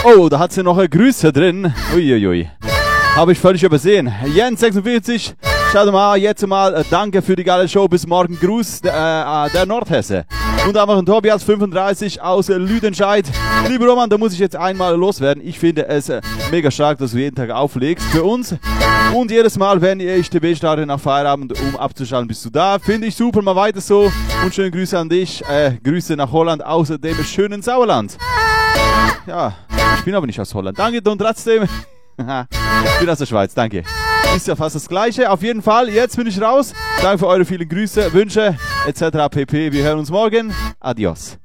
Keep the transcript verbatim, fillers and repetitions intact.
Oh, da hat sie noch Grüße drin. Uiuiui. Habe ich völlig übersehen. Jens sechsundvierzig. Schaut mal, jetzt mal äh, danke für die geile Show. Bis morgen. Gruß äh, der Nordhesse. Und einfach ein Tobias fünfunddreißig aus äh, Lüdenscheid. Lieber Roman, da muss ich jetzt einmal loswerden. Ich finde es äh, mega stark, dass du jeden Tag auflegst für uns. Und jedes Mal, wenn ich T V starte nach Feierabend, um abzuschalten, bist du da. Finde ich super, mal weiter so. Und schöne Grüße an dich. Äh, Grüße nach Holland, außer dem schönen Sauerland. Ja, ich bin aber nicht aus Holland. Danke und trotzdem. Ich bin aus der Schweiz, danke. Ist ja fast das Gleiche. Auf jeden Fall, jetzt bin ich raus. Danke für eure vielen Grüße, Wünsche et cetera pp. Wir hören uns morgen. Adios.